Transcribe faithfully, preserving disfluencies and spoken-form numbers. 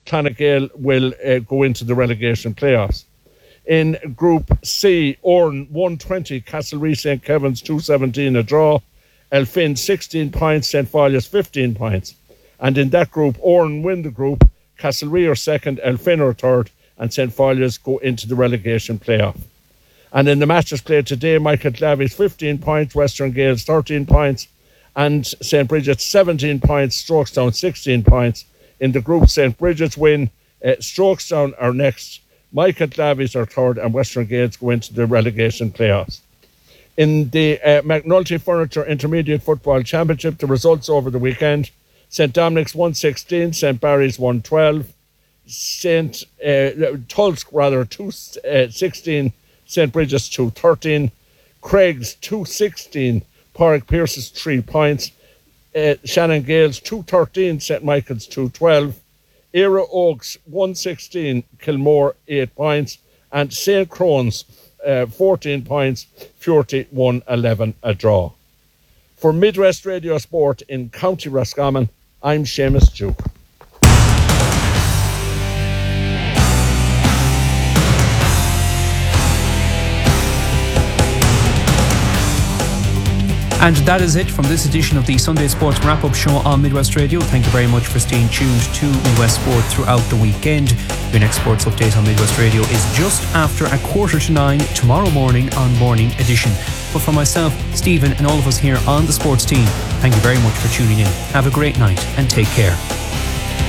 Clonagale will uh, go into the relegation playoffs. In Group C, Oran one twenty, Castlereagh Saint Kevin's two seventeen, a draw. Elphin sixteen points, Saint Folia's fifteen points. And in that group, Oran win the group, Castlereagh are second, Elphin are third, and Saint Folia's go into the relegation playoff. And in the matches played today, Michael Clavy's fifteen points, Western Gales thirteen points, and Saint Bridget's seventeen points, Strokestown sixteen points. In the group, Saint Bridget's win, uh, Strokestown are next, Michael Clavy's are third, and Western Gales go into the relegation playoffs. In the uh, McNulty Furniture Intermediate Football Championship, the results over the weekend: Saint Dominic's one sixteen, Saint Barry's one twelve, Saint uh, Tulsk rather two sixteen, Saint Bridget's two thirteen, Craig's two sixteen, Porrick Pierce's three points, uh, Shannon Gales two thirteen, Saint Michael's two twelve, Era Oaks one sixteen, Kilmore eight points, and Saint Crone's uh, fourteen points, Furty one eleven, a draw. For Midwest Radio Sport in County Roscommon, I'm Seamus Duke. And that is it from this edition of the Sunday Sports Wrap-Up Show on Midwest Radio. Thank you very much for staying tuned to Midwest Sport throughout the weekend. Your next sports update on Midwest Radio is just after a quarter to nine tomorrow morning on Morning Edition. But for myself, Stephen, and all of us here on the sports team, thank you very much for tuning in. Have a great night and take care.